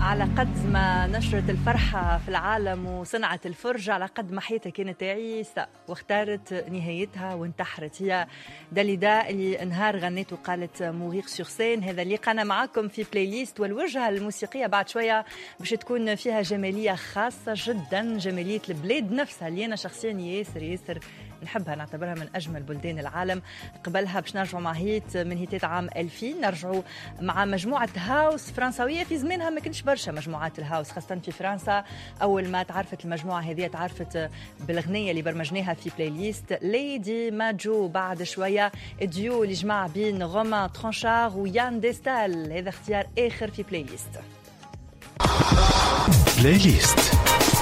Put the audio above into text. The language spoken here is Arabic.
على قد ما نشرت الفرحة في العالم وصنعت الفرجة، على قد ما حياتها كانت عيسى واختارت نهايتها وانتحرت. هي داليدا اللي نهار غنيت وقالت موغيغ سور سين. هذا اللي قانا معاكم في بلاي ليست، والوجهة الموسيقية بعد شوية باش تكون فيها جمالية خاصة جدا، جمالية البلاد نفسها اللي أنا شخصيا ياسر نحبها، نعتبرها من أجمل بلدان العالم. قبلها باش نرجعوا مع هيت من هيتات عام 2000، نرجعوا مع مجموعة هاوس فرنسوية. في زمانها ما كنش برشا مجموعات الهاوس خاصة في فرنسا. أول ما تعرفت المجموعة هذه تعرفت بالأغنية اللي برمجناها في بلاي ليست ليدي ماجو. بعد شوية ديو اللي جمع بين رومان ترانشار ويان ديستال، هذا اختيار آخر في بلاي ليست.